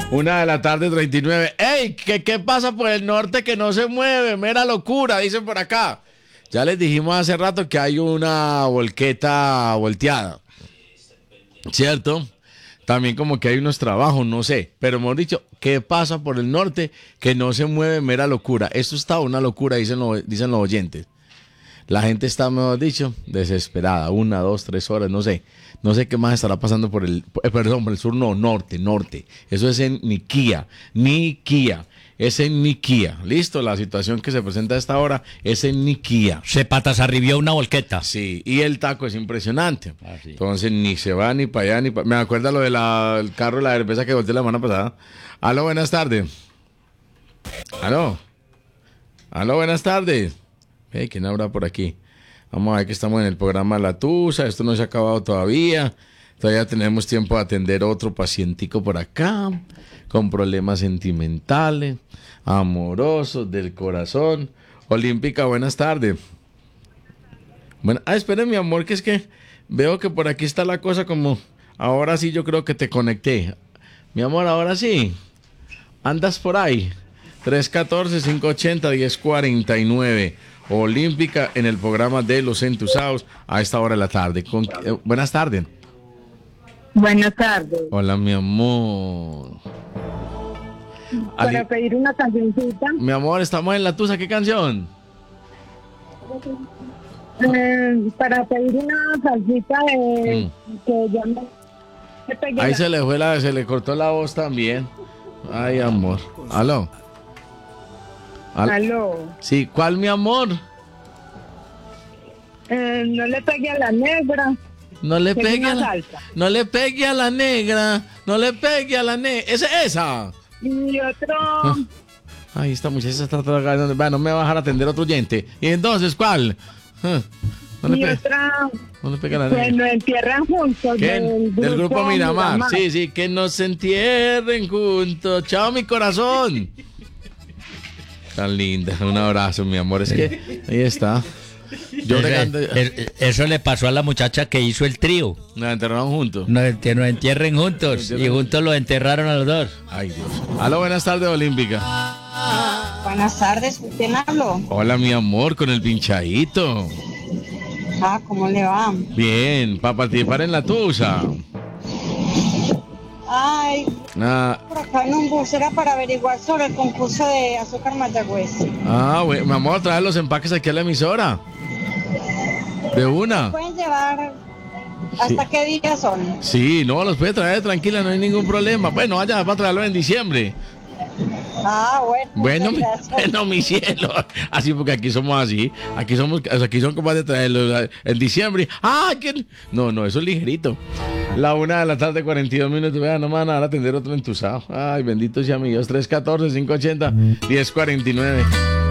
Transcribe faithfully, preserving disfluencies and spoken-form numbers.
Una de la tarde, treinta y nueve. ¡Ey! ¿Qué, qué pasa por el norte que no se mueve? Mera locura, dicen por acá. Ya les dijimos hace rato que hay una volqueta volteada, ¿cierto? También como que hay unos trabajos, no sé. Pero hemos dicho, ¿qué pasa por el norte que no se mueve? Mera locura. Esto está una locura, dicen, lo, dicen los oyentes. La gente está, mejor dicho, desesperada. Una, dos, tres horas, no sé. No sé qué más estará pasando por el... Eh, perdón, por el sur, no, norte, norte. Eso es en Niquía. Niquía. Es en Niquía. Listo, la situación que se presenta a esta hora es en Niquía. Se patas arribió una volqueta. Sí, y el taco es impresionante. Ah, sí. Entonces ni se va ni para allá ni para... Me acuerda lo del de carro de la cerveza que volteó la semana pasada. Aló, buenas tardes. Aló. Aló, buenas tardes. Hey, ¿quién habrá por aquí? Vamos a ver que estamos en el programa La Tusa. Esto no se ha acabado todavía. Todavía tenemos tiempo de atender otro pacientico por acá, con problemas sentimentales, amorosos, del corazón. Olímpica, buenas tardes. Bueno, ah, espere, mi amor, que es que veo que por aquí está la cosa como... Ahora sí yo creo que te conecté. Mi amor, ahora sí. ¿Andas por ahí? tres uno cuatro, cinco ocho cero, uno cero cuatro nueve. Olímpica en el programa de Los Entusados a esta hora de la tarde. Con, eh, buenas tardes. Buenas tardes. Hola, mi amor. Para Ali, pedir una cancioncita. mi amor, estamos en La Tusa. ¿Qué canción? Eh, para pedir una salsita de Mm. que ya me, me pegué Ahí la- se le fue la, se le cortó la voz también. Ay, amor. Aló. Al- Aló. Sí, ¿cuál, mi amor? Eh, no le pegué a la negra. No le Que es pegue a una la, salsa. no le pegue a la negra, no le pegue a la negra. Esa es esa. Y otro, Ay, esta muchacha está tragando. Bueno, no me va a dejar atender otro oyente. ¿Y entonces cuál? Ah, No le, y pe- otra no le pegue a la que negra. lo entierran juntos. ¿Qué? Del, Del grupo Miramar. Sí, sí, que nos entierren juntos. Chao, mi corazón. Tan linda. Un abrazo, mi amor. Es que ahí está. Yo Eso, regando. es- eso le pasó a la muchacha que hizo el trío. Nos enterraron juntos. Nos, ent- nos entierren juntos y juntos los enterraron a los dos. Ay, Dios. Aló, buenas tardes, Olímpica. Buenas tardes, ¿con quién hablo? Hola, mi amor, con el pinchadito. Ah, ¿cómo le va? Bien, para participar en La Tusa. Ay, Ah, por acá en un bus era para averiguar sobre el concurso de azúcar Mayagüez. ah bueno, me vamos a traer los empaques aquí a la emisora. De una. ¿Pueden llevar hasta Sí. qué días son? Sí, no, los puede traer tranquila, no hay ningún problema. Bueno, vaya, va a traerlo en diciembre. Ah, bueno. Bueno, mi, muchas gracias. bueno, mi cielo. Así porque aquí somos así. Aquí somos, aquí son capaces de traerlo en diciembre. Ah, que no, no, eso es ligerito. La una de la tarde, cuarenta y dos minutos. Vean, no me van a dar a atender otro entusado. Ay, bendito sea mi Dios. tres uno cuatro, cinco ocho cero, uno cero cuatro nueve.